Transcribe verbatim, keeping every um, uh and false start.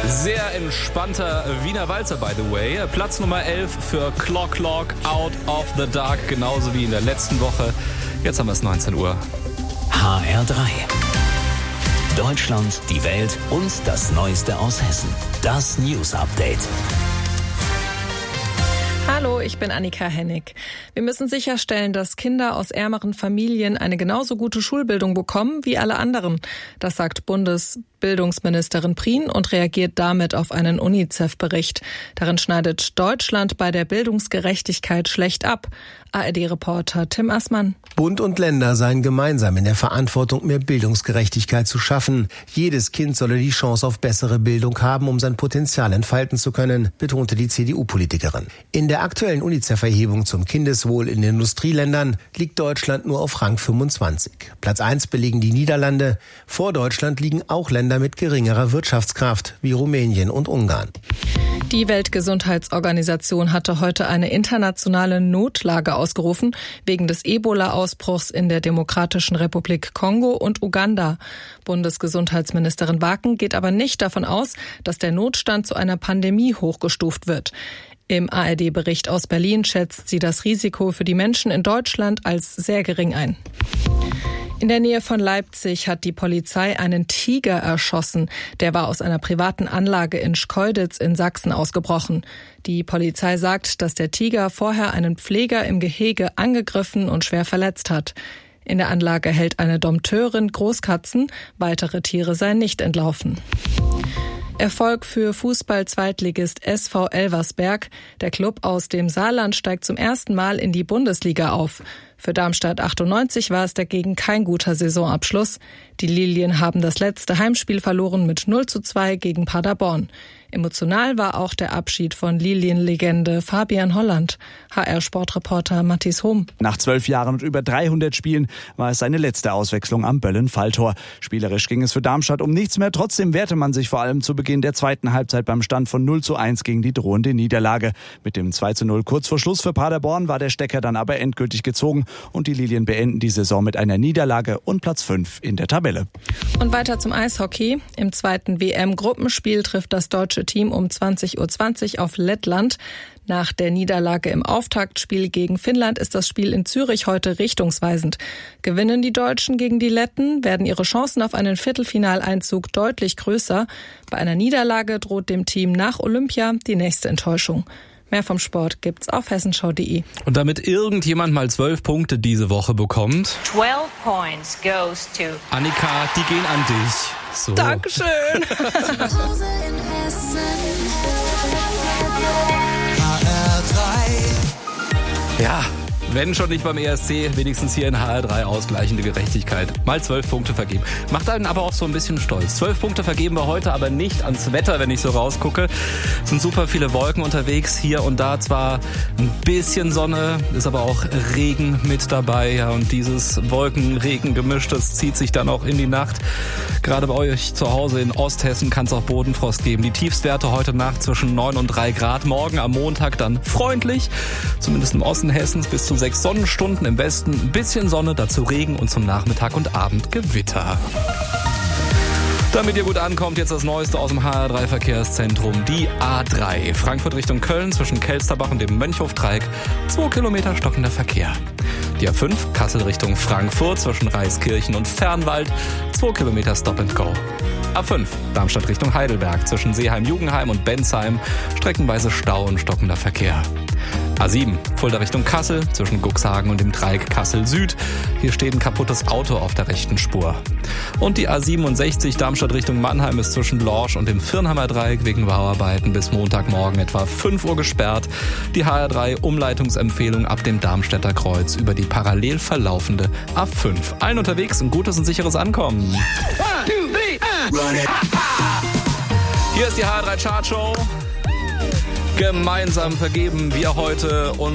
Sehr entspannter Wiener Walzer, by the way. Platz Nummer elf für Clock Clock, Out of the Dark, genauso wie in der letzten Woche. Jetzt haben wir es neunzehn Uhr. H R drei. Deutschland, die Welt und das Neueste aus Hessen. Das News Update. Hallo, ich bin Annika Hennig. Wir müssen sicherstellen, dass Kinder aus ärmeren Familien eine genauso gute Schulbildung bekommen wie alle anderen. Das sagt Bundesbildungsministerin Prien und reagiert damit auf einen UNICEF-Bericht. Darin schneidet Deutschland bei der Bildungsgerechtigkeit schlecht ab. A R D-Reporter Tim Assmann. Bund und Länder seien gemeinsam in der Verantwortung, mehr Bildungsgerechtigkeit zu schaffen. Jedes Kind solle die Chance auf bessere Bildung haben, um sein Potenzial entfalten zu können, betonte die C D U-Politikerin. In der aktuellen UNICEF-Erhebung zum Kindeswohl in den Industrieländern liegt Deutschland nur auf Rang fünfundzwanzig. Platz eins belegen die Niederlande. Vor Deutschland liegen auch Länder mit geringerer Wirtschaftskraft, wie Rumänien und Ungarn. Die Weltgesundheitsorganisation hatte heute eine internationale Notlage ausgerufen, wegen des Ebola-Ausbruchs in der Demokratischen Republik Kongo und Uganda. Bundesgesundheitsministerin Waken geht aber nicht davon aus, dass der Notstand zu einer Pandemie hochgestuft wird. Im A R D-Bericht aus Berlin schätzt sie das Risiko für die Menschen in Deutschland als sehr gering ein. In der Nähe von Leipzig hat die Polizei einen Tiger erschossen. Der war aus einer privaten Anlage in Schkeuditz in Sachsen ausgebrochen. Die Polizei sagt, dass der Tiger vorher einen Pfleger im Gehege angegriffen und schwer verletzt hat. In der Anlage hält eine Dompteurin Großkatzen. Weitere Tiere seien nicht entlaufen. Erfolg für Fußball-Zweitligist S V Elversberg. Der Klub aus dem Saarland steigt zum ersten Mal in die Bundesliga auf. Für Darmstadt achtundneunzig war es dagegen kein guter Saisonabschluss. Die Lilien haben das letzte Heimspiel verloren mit null zu zwei gegen Paderborn. Emotional war auch der Abschied von Lilien-Legende Fabian Holland. H R-Sportreporter Matthias Hohm. Nach zwölf Jahren und über dreihundert Spielen war es seine letzte Auswechslung am Böllen-Falltor. Spielerisch ging es für Darmstadt um nichts mehr. Trotzdem wehrte man sich vor allem zu Beginn der zweiten Halbzeit beim Stand von null zu eins gegen die drohende Niederlage. Mit dem zwei zu null kurz vor Schluss für Paderborn war der Stecker dann aber endgültig gezogen und die Lilien beenden die Saison mit einer Niederlage und Platz fünf in der Tabelle. Und weiter zum Eishockey. Im zweiten W M-Gruppenspiel trifft das deutsche Team um zwanzig Uhr zwanzig auf Lettland. Nach der Niederlage im Auftaktspiel gegen Finnland ist das Spiel in Zürich heute richtungsweisend. Gewinnen die Deutschen gegen die Letten, werden ihre Chancen auf einen Viertelfinaleinzug deutlich größer. Bei einer Niederlage droht dem Team nach Olympia die nächste Enttäuschung. Mehr vom Sport gibt's auf hessenschau punkt de. Und damit irgendjemand mal zwölf Punkte diese Woche bekommt, zwölf points goes to Annika, die gehen an dich. So. Dankeschön. Ja, wenn schon nicht beim E S C, wenigstens hier in H R drei ausgleichende Gerechtigkeit. Mal zwölf Punkte vergeben. Macht einen aber auch so ein bisschen stolz. Zwölf Punkte vergeben wir heute aber nicht ans Wetter, wenn ich so rausgucke. Es sind super viele Wolken unterwegs. Hier und da zwar ein bisschen Sonne, ist aber auch Regen mit dabei. Ja, und dieses Wolken-Regen-Gemisch, das zieht sich dann auch in die Nacht. Gerade bei euch zu Hause in Osthessen kann es auch Bodenfrost geben. Die Tiefstwerte heute Nacht zwischen neun und drei Grad. Morgen am Montag dann freundlich, zumindest im Osten Hessens, bis zu sechs Sonnenstunden, im Westen ein bisschen Sonne, dazu Regen und zum Nachmittag und Abend Gewitter. Damit ihr gut ankommt, jetzt das Neueste aus dem H R drei Verkehrszentrum. Die A drei. Frankfurt Richtung Köln zwischen Kelsterbach und dem Mönchhofdreieck. Zwei Kilometer stockender Verkehr. Die A fünf. Kassel Richtung Frankfurt zwischen Reiskirchen und Fernwald. Zwei Kilometer Stop and Go. A fünf. Darmstadt Richtung Heidelberg zwischen Seeheim-Jugenheim und Bensheim. Streckenweise Stau und stockender Verkehr. A sieben. Fulda Richtung Kassel zwischen Guxhagen und dem Dreieck Kassel Süd. Hier steht ein kaputtes Auto auf der rechten Spur. Und die A siebenundsechzig Darmstadt Richtung Mannheim ist zwischen Lorsch und dem Firnheimer Dreieck wegen Bauarbeiten bis Montagmorgen etwa fünf Uhr gesperrt. Die H R drei Umleitungsempfehlung ab dem Darmstädter Kreuz über die parallel verlaufende A fünf. Allen unterwegs ein gutes und sicheres Ankommen. One, two, three, uh. Hier ist die H R drei Chartshow. Gemeinsam vergeben wir heute und